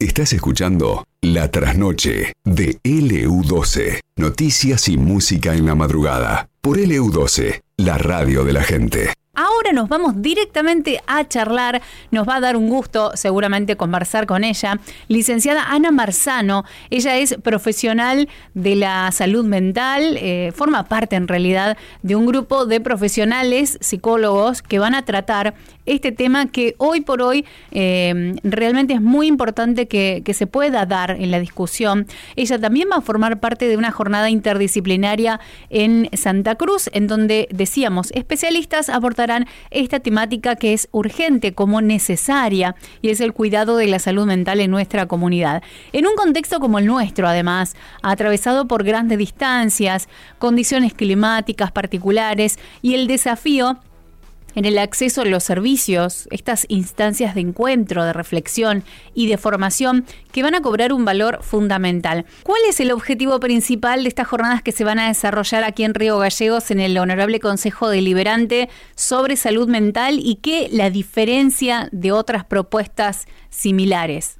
Estás escuchando La Trasnoche de LU12. Noticias y música en la madrugada. Por LU12, la radio de la gente. Ahora nos vamos directamente a charlar, nos va a dar un gusto seguramente conversar con ella, licenciada Ana Marzano. Ella es profesional de la salud mental, forma parte en realidad de un grupo de profesionales, psicólogos, que van a tratar este tema que hoy por hoy realmente es muy importante que se pueda dar en la discusión. Ella también va a formar parte de una jornada interdisciplinaria en Santa Cruz, en donde, decíamos, especialistas abordarán esta temática que es urgente como necesaria, y es el cuidado de la salud mental en nuestra comunidad. En un contexto como el nuestro, además, atravesado por grandes distancias, condiciones climáticas particulares y el desafío en el acceso a los servicios, estas instancias de encuentro, de reflexión y de formación que van a cobrar un valor fundamental. ¿Cuál es el objetivo principal de estas jornadas que se van a desarrollar aquí en Río Gallegos en el Honorable Consejo Deliberante sobre Salud Mental, y qué la diferencia de otras propuestas similares?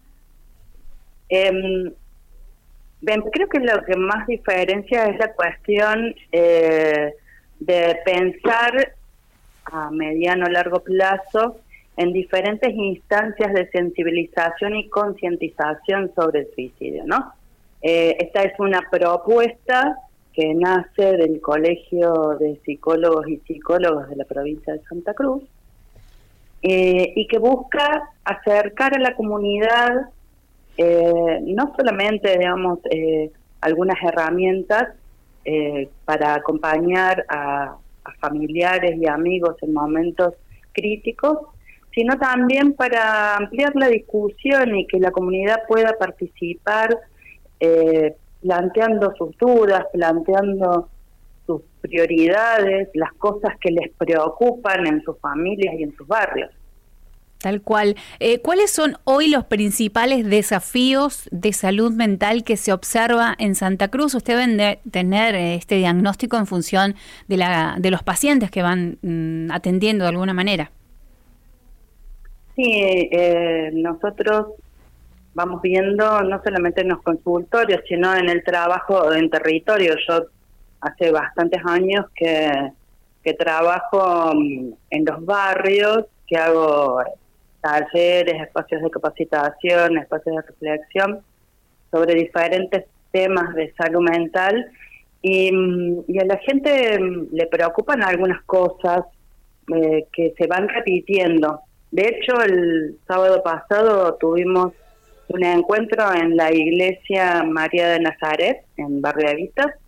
Creo que lo que más diferencia es la cuestión de pensar a mediano o largo plazo en diferentes instancias de sensibilización y concientización sobre el suicidio, ¿no? Esta es una propuesta que nace del Colegio de Psicólogos y Psicólogas de la provincia de Santa Cruz, y que busca acercar a la comunidad no solamente, digamos, algunas herramientas para acompañar a familiares y amigos en momentos críticos, sino también para ampliar la discusión y que la comunidad pueda participar planteando sus dudas, planteando sus prioridades, las cosas que les preocupan en sus familias y en sus barrios. Tal cual. ¿Cuáles son hoy los principales desafíos de salud mental que se observa en Santa Cruz? Usted debe tener este diagnóstico en función de los pacientes que van atendiendo de alguna manera. Sí, nosotros vamos viendo no solamente en los consultorios, sino en el trabajo en territorio. Yo hace bastantes años que trabajo en los barrios, que hago talleres, espacios de capacitación, espacios de reflexión sobre diferentes temas de salud mental, y a la gente le preocupan algunas cosas que se van repitiendo. De hecho, el sábado pasado tuvimos un encuentro en la iglesia María de Nazaret, en Barrio Evita,